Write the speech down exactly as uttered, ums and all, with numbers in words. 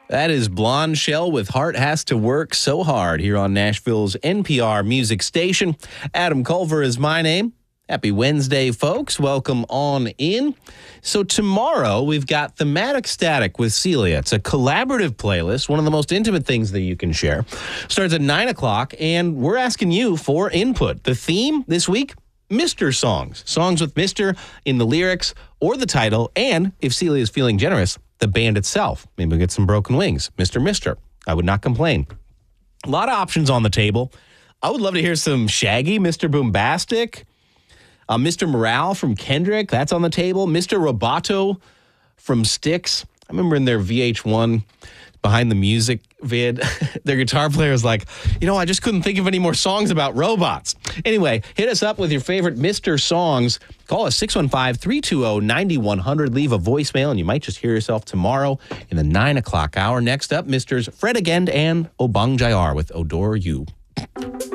That is Blonde Shell with Heart Has to Work So Hard here on Nashville's N P R music station. Adam Culver is my name. Happy Wednesday, folks. Welcome on in. So tomorrow we've got Thematic Static with Celia. It's a collaborative playlist, one of the most intimate things that you can share. Starts at nine o'clock, and we're asking you for input. The theme this week, Mister songs. Songs with Mister in the lyrics or the title, and if Celia is feeling generous, the band itself. Maybe we'll get some Broken Wings. Mister Mister. I would not complain. A lot of options on the table. I would love to hear some Shaggy, Mister Boombastic. Uh, Mister Morale from Kendrick, that's on the table. Mister Roboto from Styx. I remember in their V H one Behind the Music vid, their guitar player was like, you know, I just couldn't think of any more songs about robots. Anyway, hit us up with your favorite Mister songs. Call us six one five, three two zero, nine one zero zero. Leave a voicemail, and you might just hear yourself tomorrow in the nine o'clock hour. Next up, Misters Fred Again and Obang Jayar with Odor You.